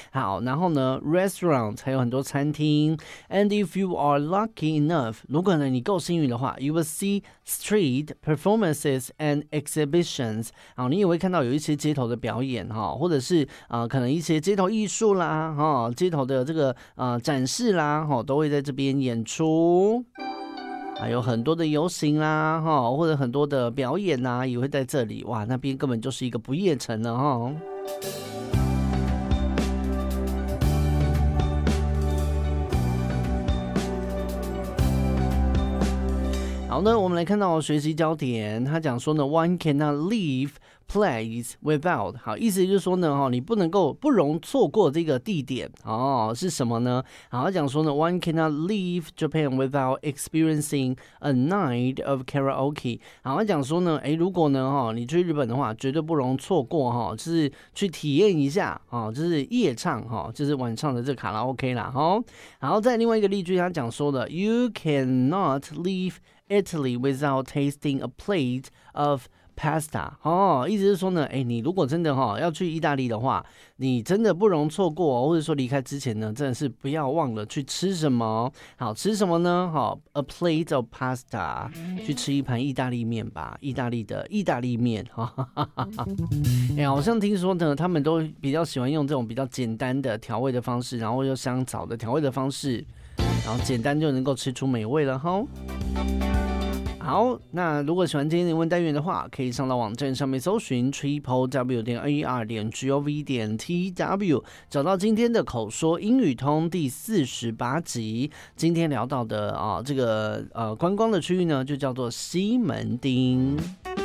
好，然后呢 restaurant 还有很多餐厅 ，and if you are lucky enough， 如果呢你够幸运的话 ，you will see street performances and exhibitions。好，你也会看到有一些街头的表演哈，或者是可能一些街头艺术啦，哈，街头的这个展示啦，哈，都会在这边演出。还有很多的游行啦，哈，或者很多的表演啊，也会在这里。哇，那边根本就是一个不夜城了哈。好的，我们来看到学习焦点，他讲说呢 ，one cannot leave place without。好，意思就是说呢，你不容错过这个地点哦，是什么呢？好，他讲说呢 ，one cannot leave Japan without experiencing a night of karaoke。好，他讲说呢，如果呢，你去日本的话，绝对不容错过就是去体验一下就是夜唱就是晚上的这卡拉 OK 啦然后再另外一个例句，他讲说的 ，you cannot leave Italy without tasting a plate of pasta。意思是说呢，你如果真的要去意大利的话，你真的不容错过或者说离开之前呢，真的是不要忘了去吃什么。好，吃什么呢？a plate of pasta， 去吃一盘意大利面吧，意大利的意大利面好像听说呢，他们都比较喜欢用这种比较简单的调味的方式，然后又香草的调味的方式，然后简单就能够吃出美味了好，那如果喜欢今天的英文单元的话，可以上到网站上面搜寻 triplew.aer.gov.tw， 找到今天的口说英语通第48集。今天聊到的这个观光的区域呢，就叫做西门町。